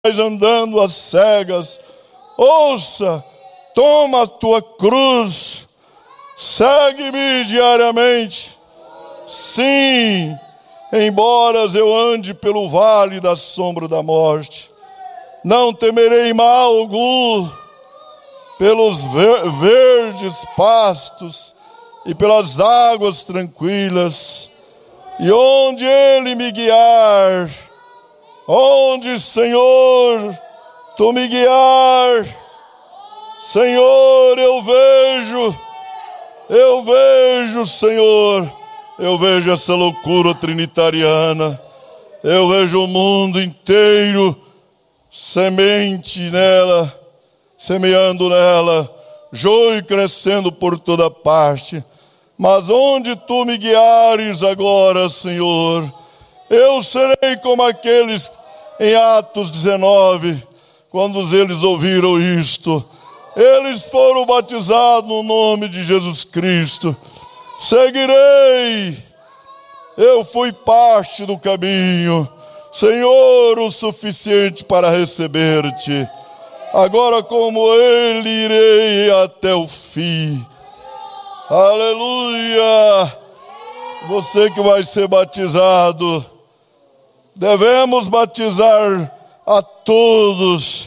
andando às cegas. Ouça, toma a tua cruz, segue-me diariamente. Sim, embora eu ande pelo vale da sombra da morte, não temerei mal algum. Pelos verdes pastos e pelas águas tranquilas, e onde Ele me guiar, onde, Senhor, Tu me guiar, Senhor, eu vejo, Senhor, eu vejo essa loucura trinitariana, eu vejo o mundo inteiro semeando nela, joio crescendo por toda parte. Mas onde Tu me guiares agora, Senhor, eu serei como aqueles em Atos 19, quando eles ouviram isto. Eles foram batizados no nome de Jesus Cristo. Seguirei. Eu fui parte do caminho, Senhor, o suficiente para receber-te. Agora, como Ele, irei até o fim. Aleluia! Você que vai ser batizado, devemos batizar a todos.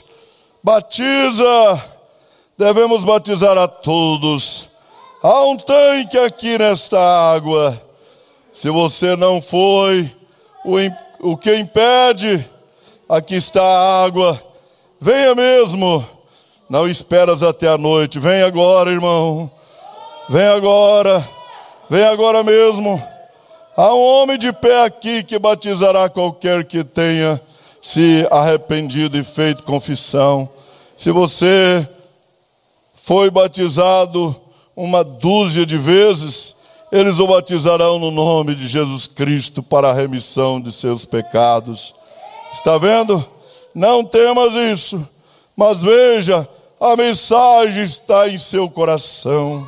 Devemos batizar a todos. Há um tanque aqui nesta água. Se você não foi, o que impede? Aqui está a água. Venha mesmo, não esperas até a noite, vem agora, irmão, vem agora mesmo. Há um homem de pé aqui que batizará qualquer que tenha se arrependido e feito confissão. Se você foi batizado uma dúzia de vezes, eles o batizarão no nome de Jesus Cristo para a remissão de seus pecados. Está vendo? Não temas isso, mas veja, a mensagem está em seu coração.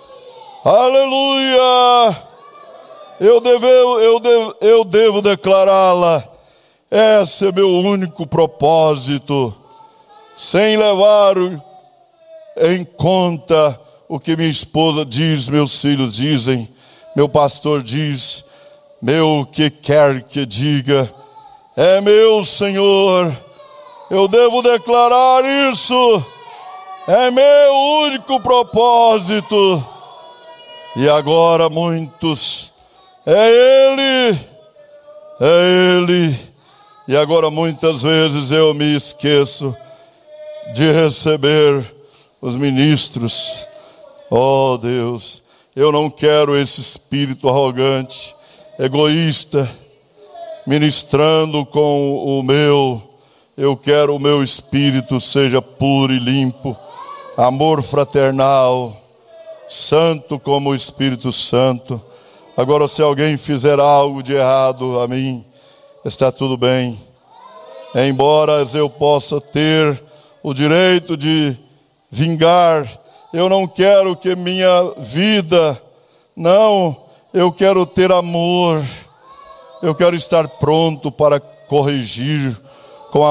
Aleluia! Eu devo declará-la. Esse é meu único propósito, sem levar em conta o que minha esposa diz, meus filhos dizem, meu pastor diz, meu que quer que diga, é meu Senhor. Eu devo declarar isso. É meu único propósito. E agora muitos, é Ele. E agora muitas vezes eu me esqueço de receber os ministros. Oh Deus, eu não quero esse espírito arrogante, egoísta, ministrando com o meu. Eu quero o meu espírito seja puro e limpo, amor fraternal, santo como o Espírito Santo. Agora, se alguém fizer algo de errado a mim, está tudo bem. Embora eu possa ter o direito de vingar, eu não quero que minha vida, não, eu quero ter amor. Eu quero estar pronto para corrigir, com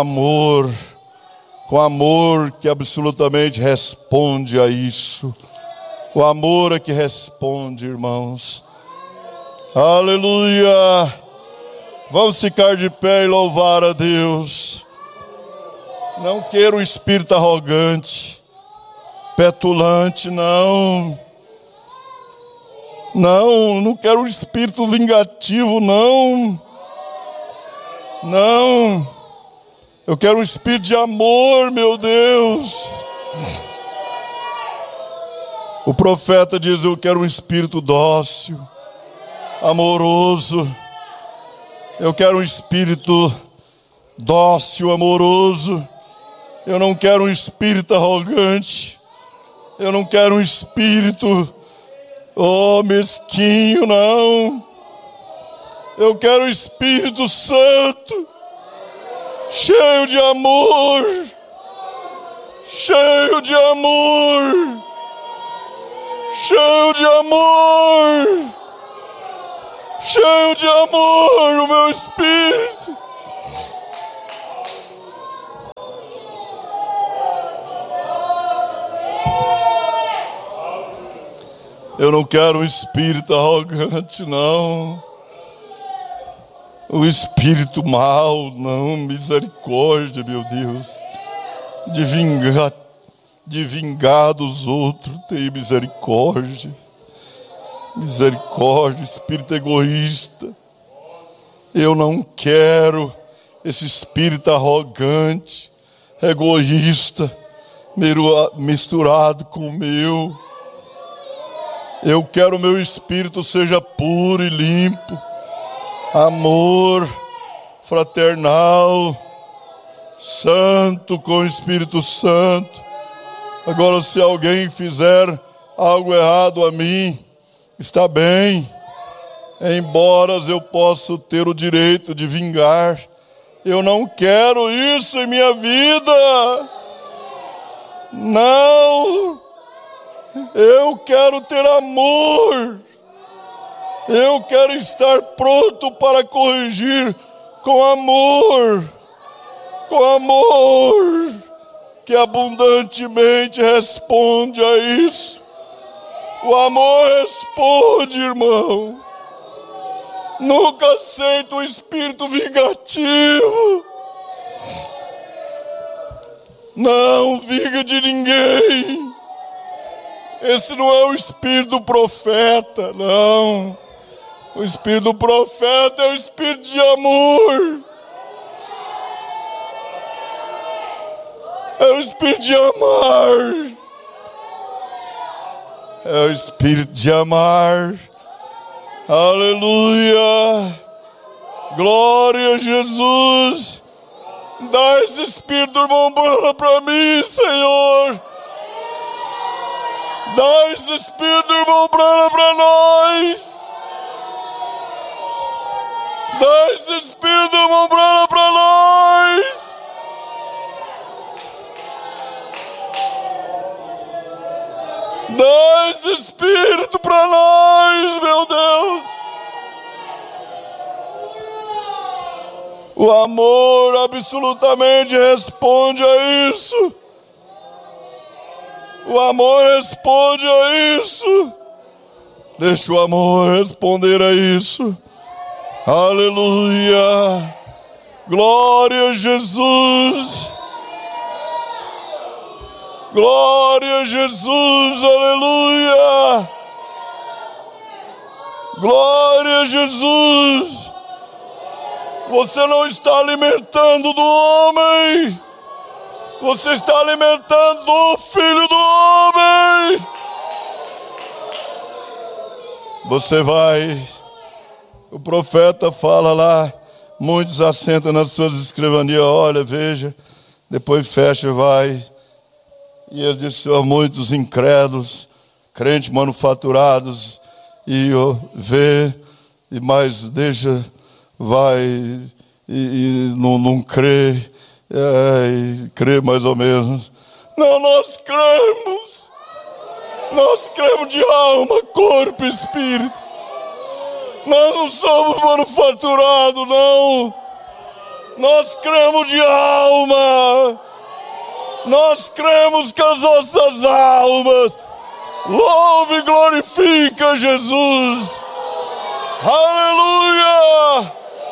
amor que absolutamente responde a isso. O amor é que responde, irmãos. Aleluia! Vamos ficar de pé e louvar a Deus. Não quero um espírito arrogante, petulante, não. Não quero um espírito vingativo, não. Eu quero um espírito de amor, meu Deus. O profeta diz, eu quero um espírito dócil, amoroso. Eu quero um espírito dócil, amoroso. Eu não quero um espírito arrogante. Eu não quero um espírito, mesquinho, não. Eu quero o Espírito Santo, cheio de amor, cheio de amor, cheio de amor, cheio de amor, o meu espírito. Eu não quero um espírito arrogante, não. Um espírito mau, não. Misericórdia, meu Deus. De vingar dos outros, tem misericórdia. Misericórdia, espírito egoísta. Eu não quero esse espírito arrogante, egoísta, misturado com o meu. Eu quero o meu espírito seja puro e limpo. Amor, fraternal, santo com o Espírito Santo. Agora, se alguém fizer algo errado a mim, está bem. Embora eu possa ter o direito de vingar, eu não quero isso em minha vida. Não. Eu quero ter amor. Eu quero estar pronto para corrigir com amor. Com amor que abundantemente responde a isso. O amor responde, irmão. Nunca aceito um espírito vingativo. Não vinga de ninguém. Esse não é o espírito do profeta, não. O espírito do profeta é o espírito de amor. É o espírito de amar. É o espírito de amar. Aleluia. Glória a Jesus. Dá esse espírito do irmão Branham para mim, Senhor. Dá esse espírito do irmão Branham para nós. Dá esse espírito do irmão Branham para nós. Dá esse espírito para nós, meu Deus. O amor absolutamente responde a isso. O amor responde a isso. Deixa o amor responder a isso. Aleluia. Glória a Jesus. Glória a Jesus. Aleluia. Glória a Jesus. Você não está alimentando do homem. Você está alimentando o Filho do homem. Você vai. O profeta fala lá. Muitos assentam nas suas escrivanias. Olha, veja. Depois fecha e vai. E ele disse: há muitos incrédulos, crentes manufaturados. E vê. E mais deixa. Vai. E não crê. E crê mais ou menos. Não, nós cremos. Nós cremos de alma, corpo e espírito. Nós não somos manufaturados, não. Nós cremos de alma. Nós cremos que as nossas almas louve e glorifica Jesus. Aleluia.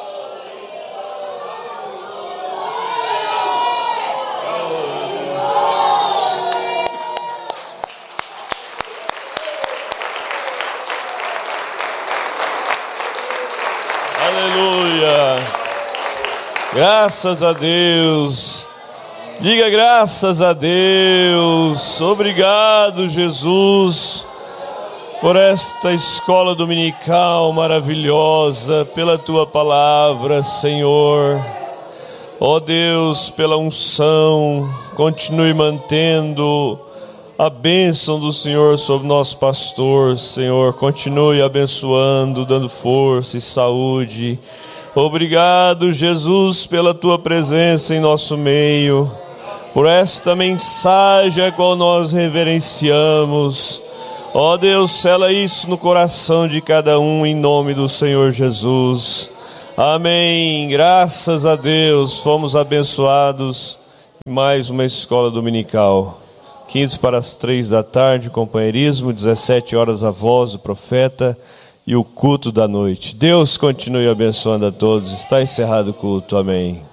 Aleluia. Graças a Deus. Diga graças a Deus. Obrigado, Jesus, por esta escola dominical maravilhosa, pela tua palavra, Senhor. Ó Deus, pela unção, continue mantendo a bênção do Senhor sobre nosso pastor, Senhor. Continue abençoando, dando força e saúde. Obrigado, Jesus, pela tua presença em nosso meio, por esta mensagem a qual nós reverenciamos. Ó Deus, sela isso no coração de cada um em nome do Senhor Jesus. Amém. Graças a Deus, fomos abençoados em mais uma escola dominical. 15 para as 3 da tarde, companheirismo, 17 horas a voz do profeta e o culto da noite. Deus continue abençoando a todos. Está encerrado o culto. Amém.